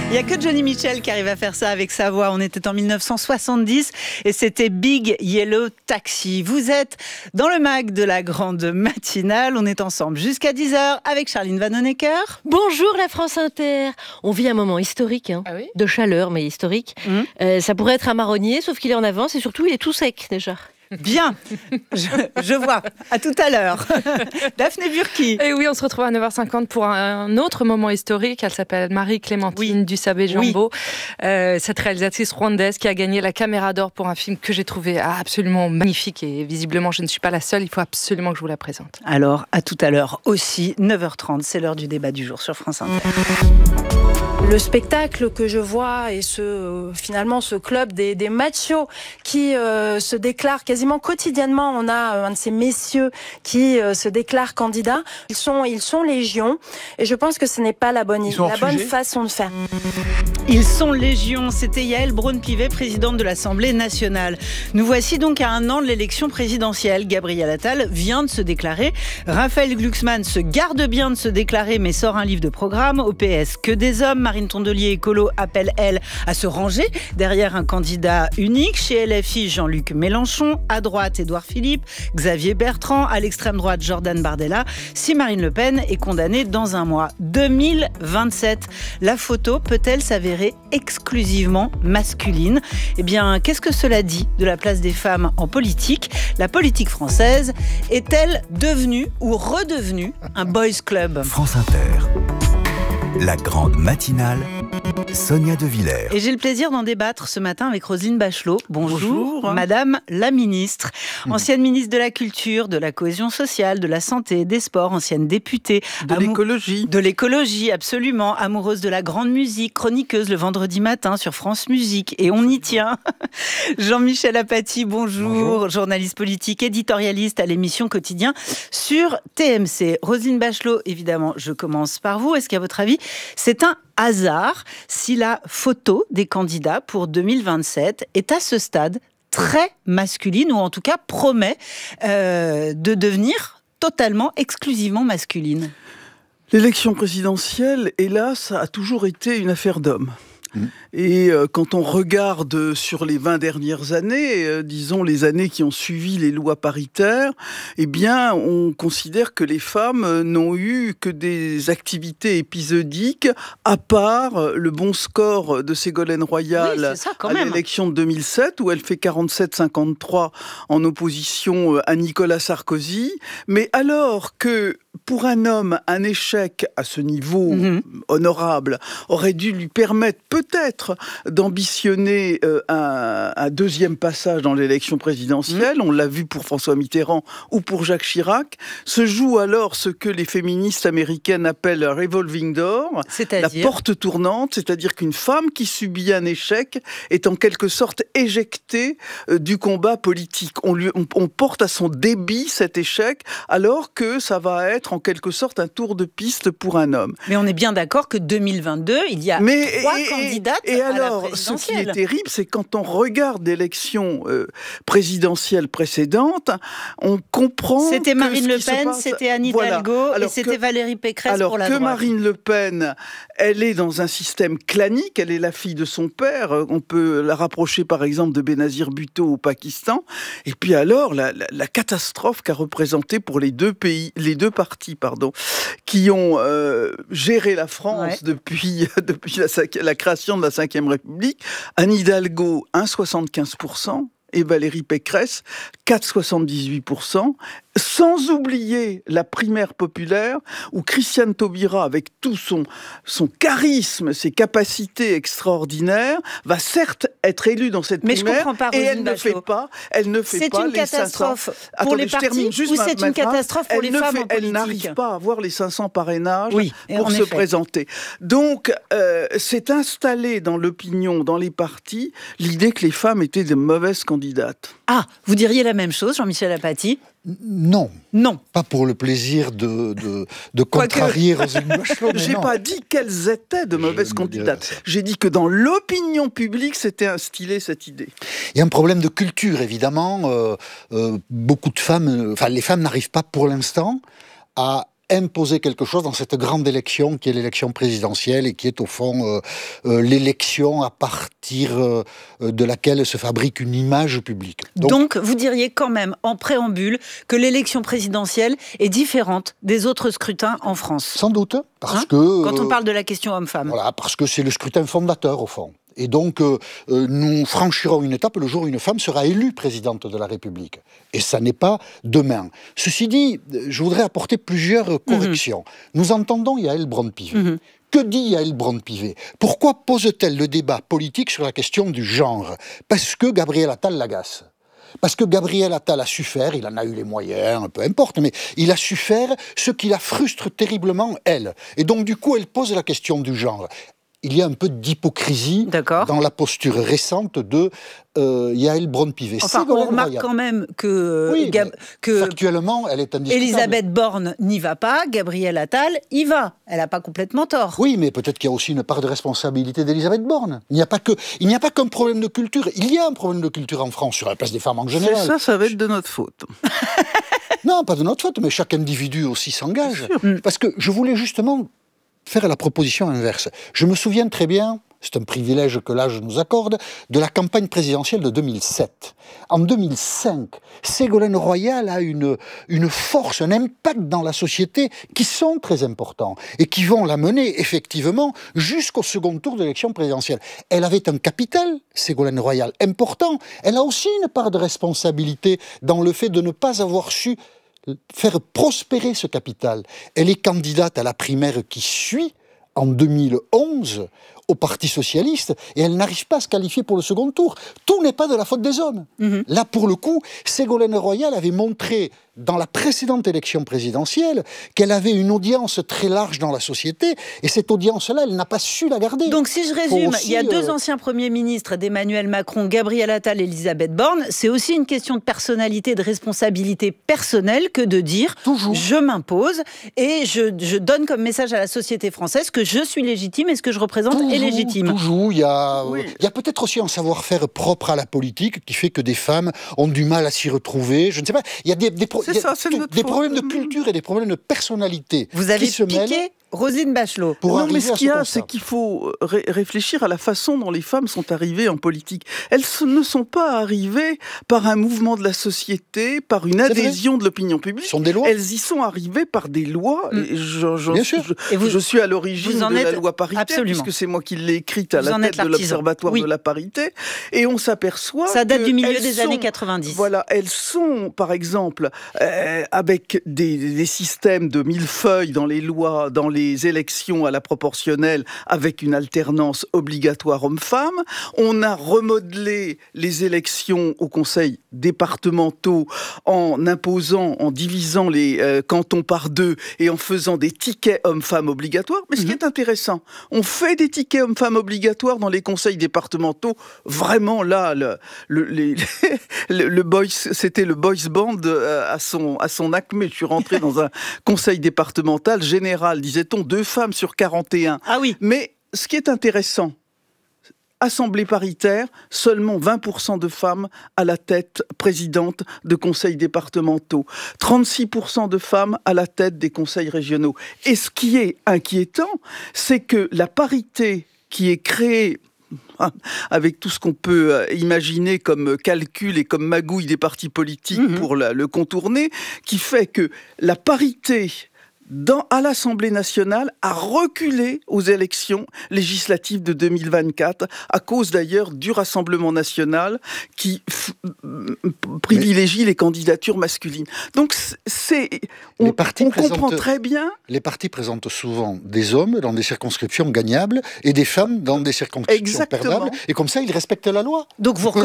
Il n'y a que Johnny Mitchell qui arrive à faire ça avec sa voix. On était en 1970 et c'était Big Yellow Taxi. Vous êtes dans le mag de la grande matinale. On est ensemble jusqu'à 10h avec Charline Vanhoenacker. Bonjour la France Inter. On vit un moment historique, de chaleur mais historique. Ça pourrait être un marronnier, sauf qu'il est en avance et surtout il est tout sec déjà. Bien, je vois. À tout à l'heure. Daphné Burki. Et oui, on se retrouve à 9h50 pour un autre moment historique. Elle s'appelle Marie-Clémentine Dussabé-Jambeau. Cette réalisatrice rwandaise qui a gagné la Caméra d'Or pour un film que j'ai trouvé absolument magnifique. Et visiblement, je ne suis pas la seule. Il faut absolument que je vous la présente. Alors, à tout à l'heure aussi, 9h30. C'est l'heure du débat du jour sur France Inter. Le spectacle que je vois et finalement ce club des machos qui se déclarent quasiment quotidiennement. On a un de ces messieurs qui se déclare candidat. Ils sont légion et je pense que ce n'est pas la bonne façon de faire. Ils sont légion. C'était Yaël Braun-Pivet, présidente de l'Assemblée nationale. Nous voici donc à un an de l'élection présidentielle. Gabriel Attal vient de se déclarer. Raphaël Glucksmann se garde bien de se déclarer mais sort un livre de programme. Au PS, que des hommes. Marine Tondelier écolo appelle, elle, à se ranger derrière un candidat unique. Chez LFI, Jean-Luc Mélenchon. À droite, Édouard Philippe, Xavier Bertrand. À l'extrême droite, Jordan Bardella. Si Marine Le Pen est condamnée dans un mois. 2027. La photo peut-elle s'avérer exclusivement masculine ? Eh bien, qu'est-ce que cela dit de la place des femmes en politique ? La politique française est-elle devenue ou redevenue un boys club ? France Inter. La grande matinale, Sonia De Villers. Et j'ai le plaisir d'en débattre ce matin avec Roselyne Bachelot. Bonjour. Madame la ministre. Ancienne ministre de la Culture, de la Cohésion sociale, de la Santé, des Sports, ancienne députée. De l'écologie. De l'écologie, absolument. Amoureuse de la grande musique, chroniqueuse le vendredi matin sur France Musique. Et on y tient. Jean-Michel Apathy, bonjour. Journaliste politique, éditorialiste à l'émission Quotidien sur TMC. Roselyne Bachelot, évidemment, je commence par vous. Est-ce qu'à votre avis, c'est un hasard si la photo des candidats pour 2027 est à ce stade très masculine ou en tout cas promet de devenir totalement, exclusivement masculine ? L'élection présidentielle, hélas, a toujours été une affaire d'hommes. Et quand on regarde sur les 20 dernières années, disons les années qui ont suivi les lois paritaires, eh bien, on considère que les femmes n'ont eu que des activités épisodiques, à part le bon score de Ségolène Royal à l'élection de 2007, où elle fait 47-53 en opposition à Nicolas Sarkozy. Mais alors que pour un homme, un échec à ce niveau honorable aurait dû lui permettre peut-être d'ambitionner un deuxième passage dans l'élection présidentielle. On l'a vu pour François Mitterrand ou pour Jacques Chirac. Se joue alors ce que les féministes américaines appellent un revolving door, la porte tournante, c'est-à-dire qu'une femme qui subit un échec est en quelque sorte éjectée du combat politique. On porte à son débit cet échec, alors que ça va être en quelque sorte un tour de piste pour un homme. Mais on est bien d'accord que 2022, il y a trois candidates et à la alors, présidentielle. ce qui est terrible, c'est quand on regarde l'élection présidentielle précédente, on comprend c'était que Marine ce Le qui se Pen, passe, c'était Anne Hidalgo et c'était Valérie Pécresse pour la droite. Alors que Marine Le Pen, elle est dans un système clanique, elle est la fille de son père, on peut la rapprocher par exemple de Benazir Bhutto au Pakistan, et puis alors la catastrophe qu'a représentée pour les deux partis, qui ont géré la France depuis la création de la Ve République. Anne Hidalgo, 1,75%, et Valérie Pécresse, 4,78%, sans oublier la primaire populaire, où Christiane Taubira, avec tout son charisme, ses capacités extraordinaires, va certes être élue dans cette primaire, mais je comprends pas, et elle ne fait pas les 500... C'est une catastrophe pour les partis ou c'est une catastrophe pour les femmes en politique ? Elle n'arrive pas à avoir les 500 parrainages pour se présenter. Donc, c'est installé dans l'opinion, dans les partis, l'idée que les femmes étaient de mauvaises candidates. Ah, vous diriez la même chose, Jean-Michel Apathy ? Non. Pas pour le plaisir de contrarier Roselyne Bachelot. J'ai pas dit qu'elles étaient de mauvaises candidates. J'ai dit que dans l'opinion publique, c'était instillé cette idée. Il y a un problème de culture, évidemment. Beaucoup de femmes, les femmes n'arrivent pas pour l'instant à imposer quelque chose dans cette grande élection qui est l'élection présidentielle et qui est au fond l'élection à partir de laquelle se fabrique une image publique. Donc, vous diriez quand même, en préambule, que l'élection présidentielle est différente des autres scrutins en France. Sans doute, parce que... Quand on parle de la question homme-femme. Voilà, parce que c'est le scrutin fondateur, au fond. Et donc, nous franchirons une étape le jour où une femme sera élue présidente de la République. Et ça n'est pas demain. Ceci dit, je voudrais apporter plusieurs corrections. Nous entendons Yaël Braun-Pivet. Que dit Yaël Braun-Pivet? Pourquoi pose-t-elle le débat politique sur la question du genre? Parce que Gabriel Attal l'agace. Parce que Gabriel Attal a su faire, il en a eu les moyens, peu importe, mais il a su faire ce qui la frustre terriblement, elle. Et donc, du coup, elle pose la question du genre. Il y a un peu d'hypocrisie dans la posture récente de Yaël Braun-Pivet. Enfin, on remarque quand même que, factuellement, elle est indiscutable. Elisabeth Borne n'y va pas, Gabriel Attal y va. Elle n'a pas complètement tort. Oui, mais peut-être qu'il y a aussi une part de responsabilité d'Elisabeth Borne. Il n'y a pas qu'un problème de culture. Il y a un problème de culture en France, sur la place des femmes en général. Ça va être de notre faute. Non, pas de notre faute, mais chaque individu aussi s'engage. Parce que je voulais justement faire la proposition inverse. Je me souviens très bien, c'est un privilège que l'âge nous accorde, de la campagne présidentielle de 2007. En 2005, Ségolène Royal a une force, un impact dans la société qui sont très importants et qui vont la mener effectivement jusqu'au second tour de l'élection présidentielle. Elle avait un capital, Ségolène Royal, important. Elle a aussi une part de responsabilité dans le fait de ne pas avoir su faire prospérer ce capital. Elle est candidate à la primaire qui suit, en 2011, au Parti Socialiste, et elle n'arrive pas à se qualifier pour le second tour. Tout n'est pas de la faute des hommes. Là, pour le coup, Ségolène Royal avait montré, dans la précédente élection présidentielle, qu'elle avait une audience très large dans la société, et cette audience-là, elle n'a pas su la garder. Donc, si je résume, il y a deux anciens premiers ministres d'Emmanuel Macron, Gabriel Attal et Elisabeth Borne. C'est aussi une question de personnalité, de responsabilité personnelle que de dire « je m'impose et je donne comme message à la société française que je suis légitime et ce que je représente est légitime. » Toujours, il y a peut-être aussi un savoir-faire propre à la politique qui fait que des femmes ont du mal à s'y retrouver. Je ne sais pas, il y a des problèmes de culture et des problèmes de personnalité. Vous avez piqué Roselyne Bachelot. Non, mais ce qu'il y a, c'est qu'il faut réfléchir à la façon dont les femmes sont arrivées en politique. Elles ne sont pas arrivées par un mouvement de la société, par une adhésion de l'opinion publique. Ce sont des lois. Elles y sont arrivées par des lois. Et je suis à l'origine de la loi parité, puisque c'est moi qui l'ai écrite à la tête de l'Observatoire de la parité. Et on s'aperçoit ça date du milieu des années 90. Voilà, elles sont, par exemple, avec des systèmes de millefeuilles dans les lois, dans les élections à la proportionnelle avec une alternance obligatoire homme-femme. On a remodelé les élections aux conseils départementaux en imposant, en divisant les cantons par deux et en faisant des tickets hommes-femmes obligatoires. Mais ce qui est intéressant, on fait des tickets hommes-femmes obligatoires dans les conseils départementaux. Vraiment, là, le boys, c'était le boys band à son acmé. Je suis rentré dans un conseil départemental général, disait-on, 2 femmes sur 41. Ah oui. Mais ce qui est intéressant, Assemblée paritaire, seulement 20% de femmes à la tête présidente de conseils départementaux, 36% de femmes à la tête des conseils régionaux. Et ce qui est inquiétant, c'est que la parité qui est créée avec tout ce qu'on peut imaginer comme calcul et comme magouille des partis politiques pour le contourner, qui fait que la parité à l'Assemblée nationale a reculé aux élections législatives de 2024, à cause d'ailleurs du Rassemblement national qui privilégie les candidatures masculines. Donc on comprend très bien... Les partis présentent souvent des hommes dans des circonscriptions gagnables et des femmes dans des circonscriptions perdables, et comme ça ils respectent la loi. Donc vous